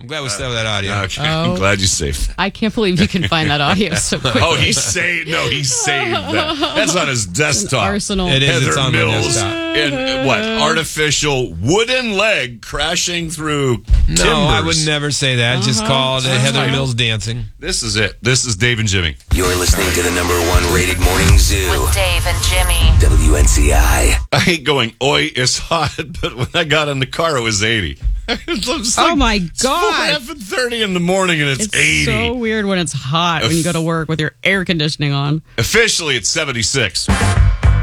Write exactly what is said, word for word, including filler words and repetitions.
glad we saved that audio. Okay, Oh. I'm glad you saved that. I can't believe you can find that audio so quickly. Oh, he saved. No, he saved that. That's on his desktop. Arsenal. It is. Heather It's on my Mills desktop. in what artificial wooden leg crashing through timbers. No, I would never say that. Just Uh-huh. call it That's Heather fine. Mills dancing. This is it. This is Dave and Jimmy. You're listening to the number one rated morning zoo. With Dave and Jimmy. W N C I. I hate going, oi, it's hot, but when I got in the car, it was eighty. It's Oh, like, my It's God. four thirty in the morning and it's, It's eighty. so weird when it's hot when you go to work with your air conditioning on. Officially, it's seventy-six.